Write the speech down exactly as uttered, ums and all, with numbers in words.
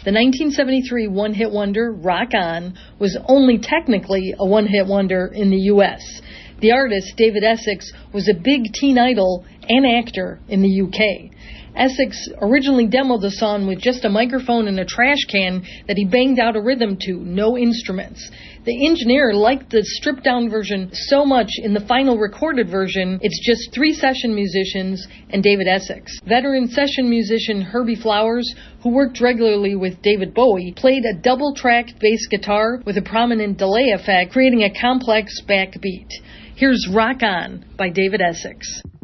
The nineteen seventy-three one-hit wonder, Rock On, was only technically a one-hit wonder in the U S The artist, David Essex, was a big teen idol and actor in the U K. Essex originally demoed the song with just a microphone and a trash can that he banged out a rhythm to, no instruments. The engineer liked the stripped-down version so much in the final recorded version, it's just three session musicians and David Essex. Veteran session musician Herbie Flowers, who worked regularly with David Bowie, played a double-tracked bass guitar with a prominent delay effect, creating a complex backbeat. Here's Rock On by David Essex.